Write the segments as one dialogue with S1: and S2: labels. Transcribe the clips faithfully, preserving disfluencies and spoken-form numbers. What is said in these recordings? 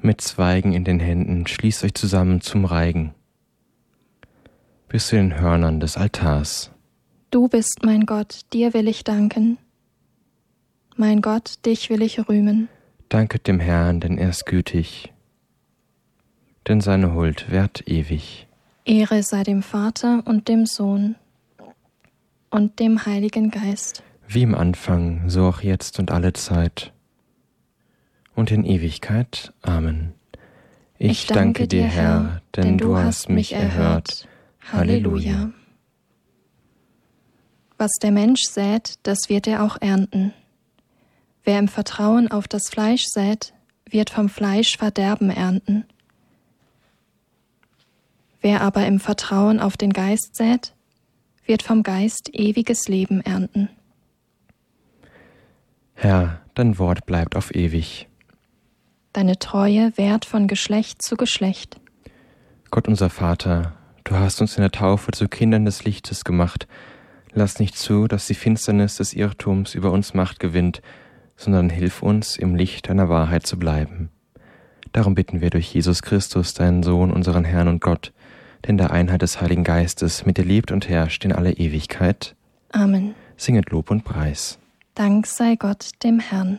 S1: mit Zweigen in den Händen, schließt euch zusammen zum Reigen. Bis zu den Hörnern des Altars.
S2: Du bist mein Gott, dir will ich danken. Mein Gott, dich will ich rühmen.
S1: Danket dem Herrn, denn er ist gütig, denn seine Huld währt ewig.
S2: Ehre sei dem Vater und dem Sohn und dem Heiligen Geist.
S1: Wie im Anfang, so auch jetzt und alle Zeit und in Ewigkeit. Amen. Ich,
S2: ich danke, danke dir, Herr, denn, denn du hast mich erhört. Halleluja. Was der Mensch sät, das wird er auch ernten. Wer im Vertrauen auf das Fleisch sät, wird vom Fleisch Verderben ernten. Wer aber im Vertrauen auf den Geist sät, wird vom Geist ewiges Leben ernten.
S1: Herr, dein Wort bleibt auf ewig.
S2: Deine Treue währt von Geschlecht zu Geschlecht.
S1: Gott unser Vater, du hast uns in der Taufe zu Kindern des Lichtes gemacht. Lass nicht zu, dass die Finsternis des Irrtums über uns Macht gewinnt, sondern hilf uns, im Licht deiner Wahrheit zu bleiben. Darum bitten wir durch Jesus Christus, deinen Sohn, unseren Herrn und Gott, der in der Einheit des Heiligen Geistes mit dir lebt und herrscht in alle Ewigkeit.
S2: Amen.
S1: Singet Lob und Preis.
S2: Dank sei Gott dem Herrn.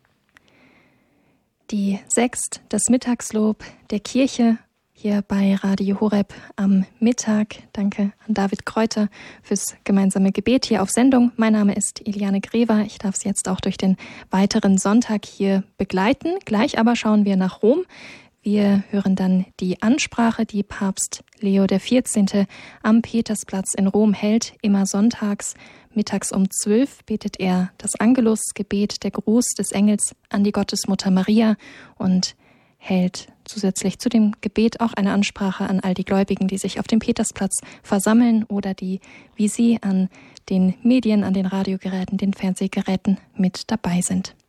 S2: Die Sext, das Mittagslob der Kirche hier bei Radio Horeb am Mittag. Danke an David Kräuter fürs gemeinsame Gebet hier auf Sendung. Mein Name ist Iliane Grever. Ich darf Sie jetzt auch durch den weiteren Sonntag hier begleiten. Gleich aber schauen wir nach Rom. Wir hören dann die Ansprache, die Papst Leo der vierzehnte am Petersplatz in Rom hält. Immer sonntags, mittags um zwölf betet er das Angelusgebet, der Gruß des Engels an die Gottesmutter Maria und hält zusätzlich zu dem Gebet auch eine Ansprache an all die Gläubigen, die sich auf dem Petersplatz versammeln oder die, wie Sie, an den Medien, an den Radiogeräten, den Fernsehgeräten mit dabei sind.